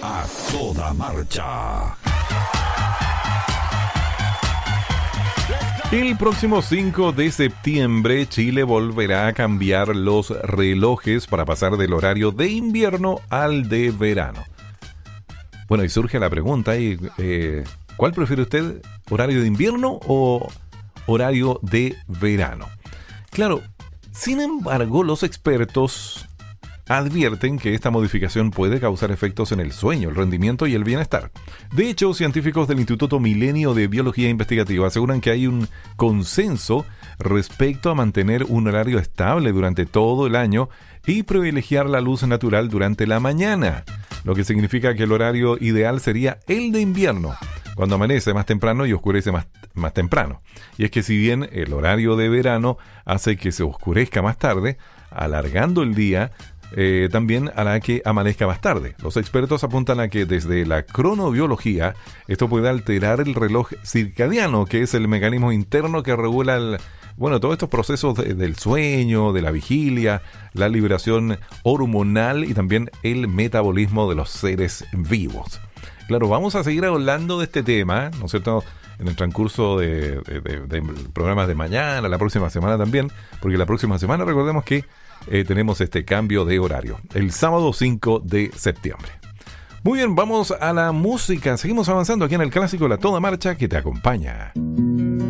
A toda marcha. El próximo 5 de septiembre, Chile volverá a cambiar los relojes para pasar del horario de invierno al de verano. Bueno, y surge la pregunta, ¿cuál prefiere usted? ¿Horario de invierno o horario de verano? Claro, sin embargo, los expertos advierten que esta modificación puede causar efectos en el sueño, el rendimiento y el bienestar. De hecho, científicos del Instituto Milenio de Biología Investigativa aseguran que hay un consenso respecto a mantener un horario estable durante todo el año y privilegiar la luz natural durante la mañana, lo que significa que el horario ideal sería el de invierno, cuando amanece más temprano y oscurece más temprano. Y es que si bien el horario de verano hace que se oscurezca más tarde, alargando el día, también hará que amanezca más tarde. Los expertos apuntan a que desde la cronobiología esto puede alterar el reloj circadiano, que es el mecanismo interno que regula todos estos procesos del sueño, de la vigilia, la liberación hormonal y también el metabolismo de los seres vivos. Claro, vamos a seguir hablando de este tema, ¿no es cierto?, en el transcurso de programas de mañana, la próxima semana también, porque la próxima semana recordemos que tenemos este cambio de horario, el sábado 5 de septiembre. Muy bien, vamos a la música. Seguimos avanzando aquí en el clásico La Toda Marcha que te acompaña.